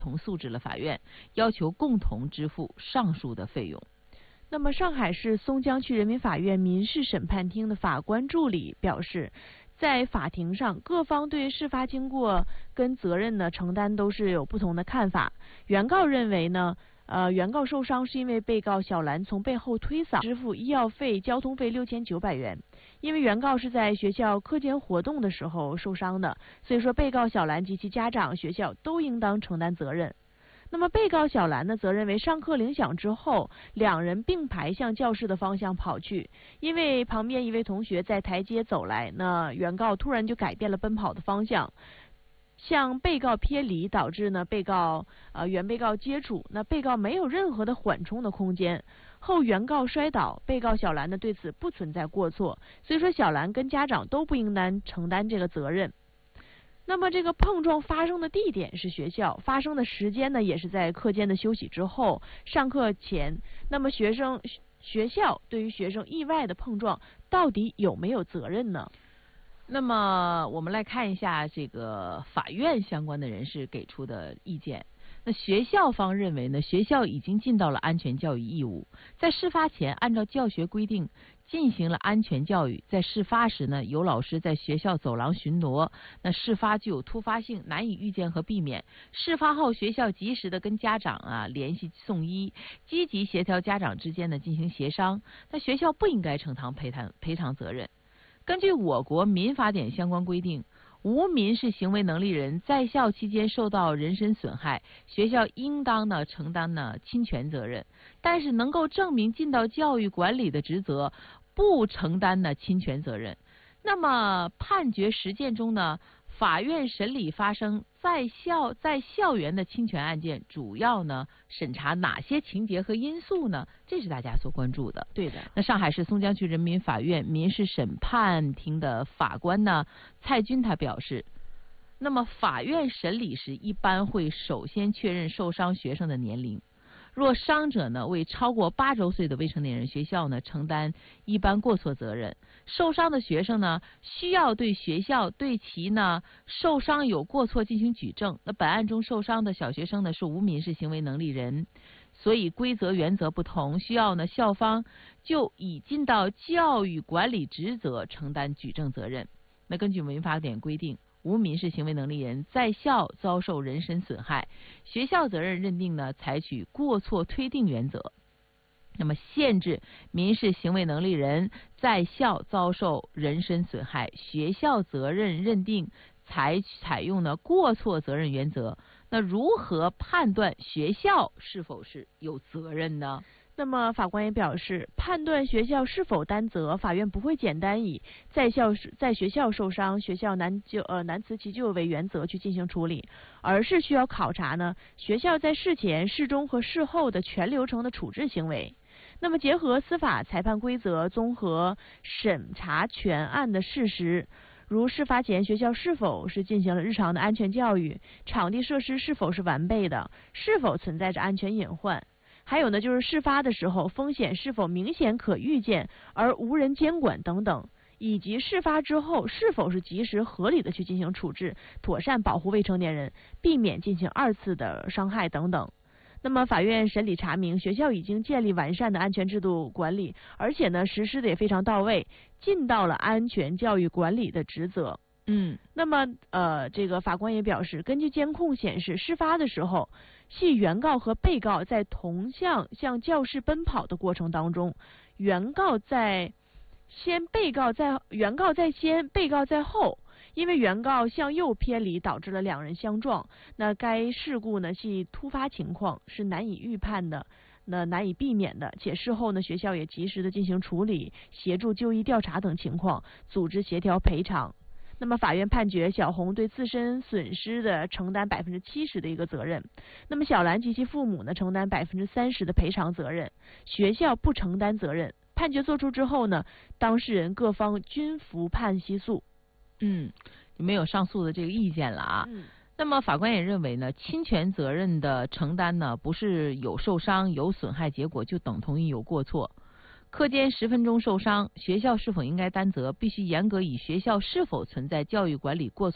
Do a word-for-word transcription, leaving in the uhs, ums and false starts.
同诉至了法院，要求共同支付上述的费用。 那么，上海市松江区人民法院民事审判厅的法官助理表示，在法庭上，各方对事发经过跟责任的承担都是有不同的看法。原告认为呢，呃，原告受伤是因为被告小兰从背后推搡，支付医药费、交通费六千九百元。因为原告是在学校课间活动的时候受伤的，所以说被告小兰及其家长、学校都应当承担责任。那么被告小兰呢，则认为上课铃响之后，两人并排向教室的方向跑去，因为旁边一位同学在台阶走来，那原告突然就改变了奔跑的方向，向被告偏离，导致呢被告呃原被告接触，那被告没有任何的缓冲的空间，后原告摔倒，被告小兰呢对此不存在过错，所以说小兰跟家长都不应当承担这个责任。那么这个碰撞发生的地点是学校，发生的时间呢也是在课间的休息之后，上课前。那么学生学校对于学生意外的碰撞到底有没有责任呢？ 那么我们来看一下这个法院相关的人士给出的意见。那学校方认为呢，学校已经尽到了安全教育义务，在事发前按照教学规定进行了安全教育。在事发时呢，有老师在学校走廊巡逻，那事发具有突发性，难以预见和避免。事发后，学校及时的跟家长啊联系送医，积极协调家长之间的进行协商。那学校不应该承担赔偿赔偿责任。根据我国民法典相关规定，无民事行为能力人在校期间受到人身损害，学校应当呢承担呢侵权责任，但是能够证明尽到教育管理的职责，不承担呢侵权责任。那么判决实践中呢，法院审理发生在校在校园的侵权案件，主要呢审查哪些情节和因素呢？这是大家所关注的。 对的。 那上海市松江区人民法院民事审判庭的法官呢蔡军他表示，那么法院审理时一般会首先确认受伤学生的年龄。若伤者呢为超过八周岁的未成年人，学校呢承担一般过错责任。受伤的学生呢需要对学校对其呢受伤有过错进行举证。那本案中受伤的小学生呢是无民事行为能力人，所以规则原则不同，需要呢校方就已尽到教育管理职责承担举证责任。那根据民法典规定，无民事行为能力人在校遭受人身损害，学校责任认定呢采取过错推定原则。那么限制民事行为能力人在校遭受人身损害，学校责任认定采采用呢过错责任原则。那如何判断学校是否是有责任呢？ 那么法官也表示，判断学校是否担责，法院不会简单以在校在学校受伤，学校难救呃难辞其咎为原则去进行处理，而是需要考察呢学校在事前、事中和事后的全流程的处置行为。那么结合司法裁判规则，综合审查全案的事实，如事发前学校是否是进行了日常的安全教育，场地设施是否是完备的，是否存在着安全隐患。还有呢，就是事发的时候风险是否明显可预见而无人监管等等，以及事发之后是否是及时合理的去进行处置，妥善保护未成年人，避免进行二次的伤害等等。那么法院审理查明，学校已经建立完善的安全制度管理，而且呢实施的也非常到位，尽到了安全教育管理的职责。 嗯， 那么呃，这个法官也表示，根据监控显示，事发的时候，系原告和被告在同向向教室奔跑的过程当中，原告在先，被告在原告在先，被告在后。因为原告向右偏离，导致了两人相撞。那该事故呢系突发情况，是难以预判的，那难以避免的，且事后呢学校也及时的进行处理，协助就医调查等情况，组织协调赔偿。那么法院判决小红对自身损失的承担百分之七十的一个责任，那么小兰及其父母呢承担百分之三十的赔偿责任，学校不承担责任。判决作出之后呢，当事人各方均服判息诉。 嗯，就没有上诉的这个意见了啊。 嗯。 那么法官也认为呢，侵权责任的承担呢，不是有受伤有损害结果就等同于有过错。课间十分钟受伤，学校是否应该担责，必须严格以学校是否存在教育管理过错